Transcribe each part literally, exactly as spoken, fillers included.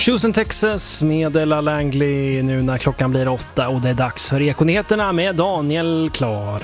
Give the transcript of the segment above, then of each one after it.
Houston, Texas med Ella Langley nu när klockan blir åtta och det är dags för Ekonyheterna med Daniel Klar.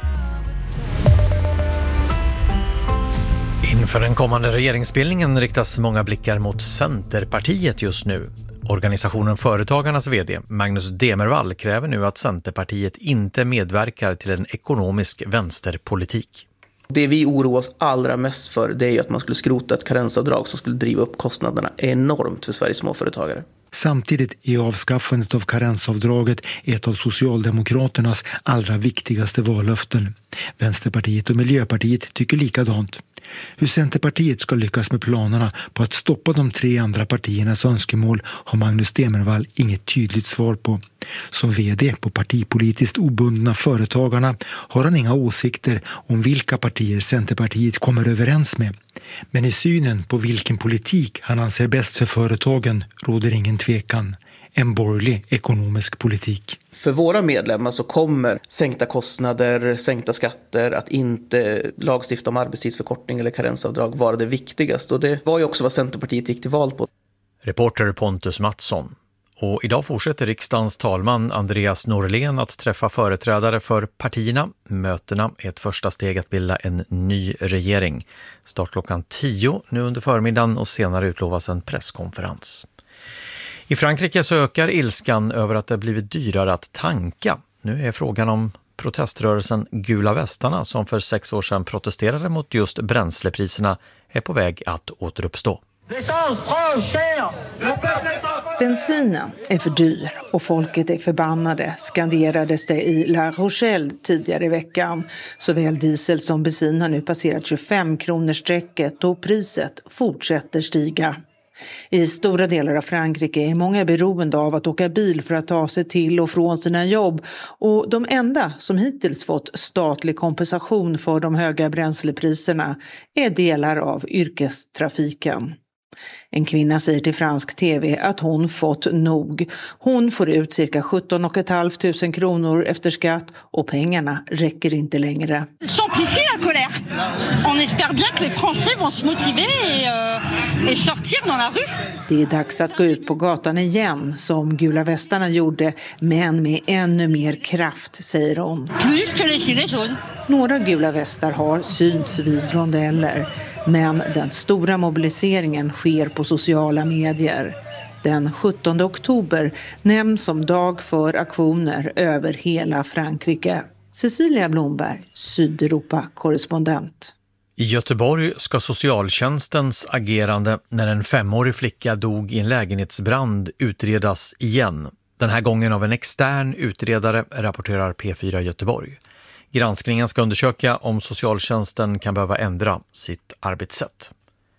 Inför den kommande regeringsbildningen riktas många blickar mot Centerpartiet just nu. Organisationen Företagarnas vd Magnus Demervall kräver nu att Centerpartiet inte medverkar till en ekonomisk vänsterpolitik. Det vi oroar oss allra mest för, det är att man skulle skrota ett karensavdrag som skulle driva upp kostnaderna enormt för Sveriges småföretagare. Samtidigt är avskaffandet av karensavdraget ett av Socialdemokraternas allra viktigaste vallöften. Vänsterpartiet och Miljöpartiet tycker likadant. Hur Centerpartiet ska lyckas med planerna på att stoppa de tre andra partiernas önskemål har Magnus Demervall inget tydligt svar på. Som vd på partipolitiskt obundna Företagarna har han inga åsikter om vilka partier Centerpartiet kommer överens med. Men i synen på vilken politik han anser bäst för företagen råder ingen tvekan. En borgerlig ekonomisk politik. För våra medlemmar så kommer sänkta kostnader, sänkta skatter, att inte lagstifta om arbetstidsförkortning eller karensavdrag vara det viktigaste. Och det var ju också vad Centerpartiet gick till val på. Reporter Pontus Mattsson. Och idag fortsätter riksdagens talman Andreas Norlén att träffa företrädare för partierna. Mötena är ett första steg att bilda en ny regering. Start klockan tio nu under förmiddagen och senare utlovas en presskonferens. I Frankrike så ökar ilskan över att det blivit dyrare att tanka. Nu är frågan om proteströrelsen Gula västarna som för sex år sedan protesterade mot just bränslepriserna är på väg att återuppstå. Bensinen är för dyr och folket är förbannade, skanderades det i La Rochelle tidigare i veckan. Såväl diesel som bensin har nu passerat tjugofem kronor strecket och priset fortsätter stiga. I stora delar av Frankrike är många beroende av att åka bil för att ta sig till och från sina jobb, och de enda som hittills fått statlig kompensation för de höga bränslepriserna är delar av yrkestrafiken. En kvinna säger till fransk tv att hon fått nog. Hon får ut cirka sjutton och ett halvt tusen kronor efter skatt och pengarna räcker inte längre. S'amplifie la colère. On espère bien que les Français vont se motiver et, euh, et sortir dans la rue. Det är dags att gå ut på gatan igen, som Gula västarna gjorde, men med ännu mer kraft, säger hon. Plus que les gilets jaunes. Några gula västar har synts vid rondeller, men den stora mobiliseringen sker på sociala medier. Den sjuttonde oktober nämns som dag för aktioner över hela Frankrike. Cecilia Blomberg, Sydeuropa-korrespondent. I Göteborg ska socialtjänstens agerande när en femårig flicka dog i en lägenhetsbrand utredas igen. Den här gången av en extern utredare, rapporterar P fyra Göteborg. Granskningen ska undersöka om socialtjänsten kan behöva ändra sitt arbetssätt.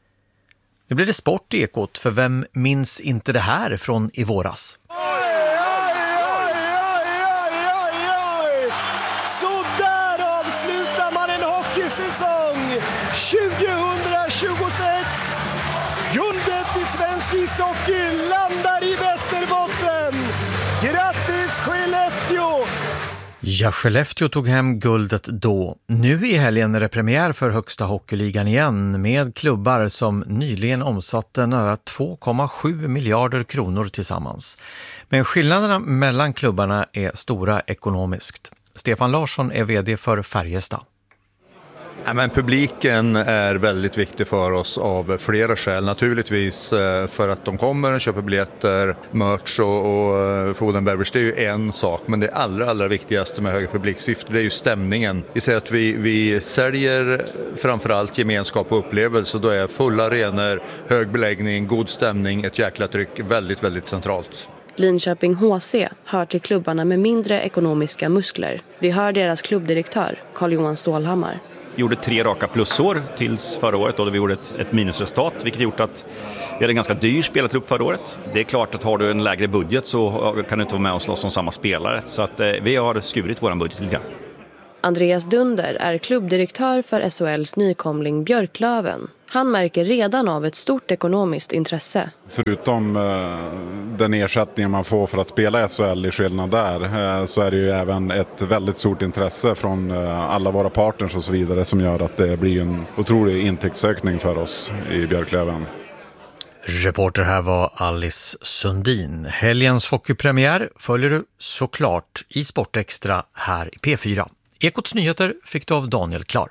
Nu blir det sport i Ekot, för vem minns inte det här från i våras? Oj, oj, oj, oj, oj, oj. Så där avslutar man en hockeysäsong tjugohundratjugosex. Guldet i svensk ishockey landar i Västerbotten. Grattis Skellefteå! Ja, Skellefteå tog hem guldet då. Nu i helgen är det premiär för högsta hockeyligan igen med klubbar som nyligen omsatte nära två komma sju miljarder kronor tillsammans. Men skillnaderna mellan klubbarna är stora ekonomiskt. Stefan Larsson är vd för Färjestad. Ja, men publiken är väldigt viktig för oss av flera skäl. Naturligtvis för att de kommer och köper biljetter, merch och, och food and beverage. Det är ju en sak, men det allra, allra viktigaste med höga publiksiffror, det är ju stämningen. Vi säger att vi, vi säljer framförallt gemenskap och upplevelse. Då är fulla arenor, hög beläggning, god stämning, ett jäkla tryck väldigt, väldigt centralt. Linköping H C hör till klubbarna med mindre ekonomiska muskler. Vi hör deras klubbdirektör, Carl-Johan Stålhammar. Vi gjorde tre raka plusår tills förra året då vi gjorde ett, ett minusresultat, vilket gjort att vi hade en ganska dyr spelartrupp förra året. Det är klart att har du en lägre budget så kan du inte vara med och slåss om samma spelare. Så att, eh, vi har skurit vår budget lite grann. Andreas Dunder är klubbdirektör för S H L:s nykomling Björklöven. Han märker redan av ett stort ekonomiskt intresse. Förutom eh, den ersättning man får för att spela S H L i skillnad där eh, så är det ju även ett väldigt stort intresse från eh, alla våra partners och så vidare som gör att det blir en otrolig intäktsökning för oss i Björklöven. Reporter här var Alice Sundin. Helgens hockeypremiär följer du såklart i Sportextra här i P fyra. Ekots nyheter fick du av Daniel Klar.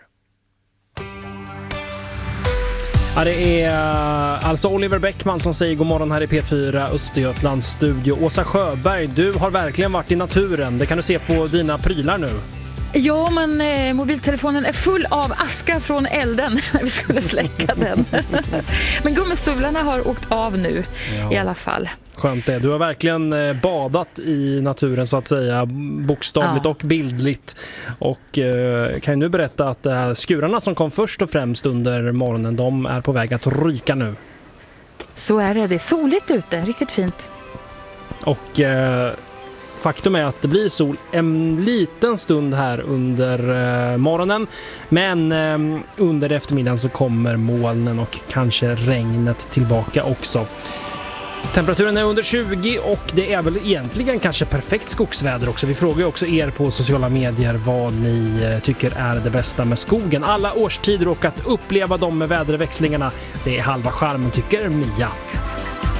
Ja, det är alltså Oliver Bäckman som säger god morgon här i P fyra Östergötlands studio. Åsa Sjöberg, du har verkligen varit i naturen. Det kan du se på dina prylar nu. Ja, men eh, mobiltelefonen är full av aska från elden när vi skulle släcka den. Men gummistövlarna har åkt av nu ja. I alla fall. Skönt det. Du har verkligen badat i naturen så att säga, bokstavligt ja. Och bildligt. Och eh, kan nu berätta att eh, skurarna som kom först och främst under morgonen, de är på väg att ryka nu. Så är det. Det är soligt ute. Riktigt fint. Och eh, faktum är att det blir sol en liten stund här under eh, morgonen. Men eh, under eftermiddagen så kommer molnen och kanske regnet tillbaka också. Temperaturen är under tjugo och det är väl egentligen kanske perfekt skogsväder också. Vi frågar ju också er på sociala medier vad ni tycker är det bästa med skogen. Alla årstider och att uppleva dem med väderväxlingarna, det är halva charmen tycker Mia.